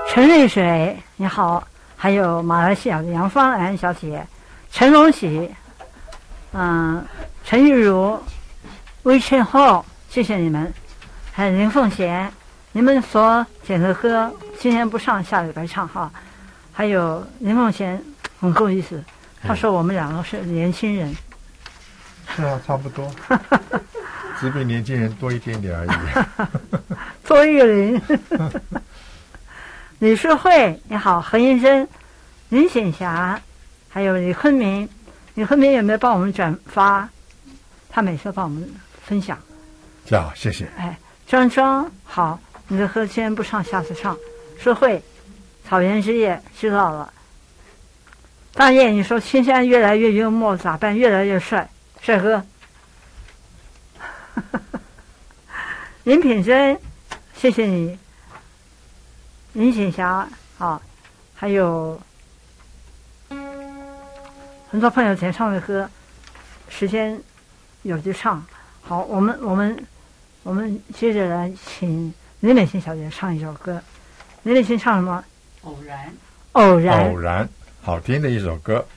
陈瑞水你好，还有马来西亚的杨芳兰小姐，陈荣喜，陈玉茹，魏倩后，谢谢你们，还有林凤贤，你们所点的歌今天不唱，下礼拜唱哈。还有林凤贤很够意思，他说我们两个是年轻人。 是啊，差不多，只比年轻人多一点点而已。 多一个零。李淑慧你好，何英珍，林显霞，还有李坤明，李坤明有没有帮我们转发？他每次帮我们分享。 呀，谢谢。 哎，张庄好，你的歌今天不唱，下次唱。淑慧，草原之夜知道了。大雁你说青山越来越幽默，咋办？越来越帅，帅哥。林品珍，谢谢你。林显霞啊，还有很多朋友前唱的歌，时间有就唱。好，我们接着来请林美欣小姐唱一首歌。林美欣唱什么？ 偶然。 偶然。 偶然，好听的一首歌。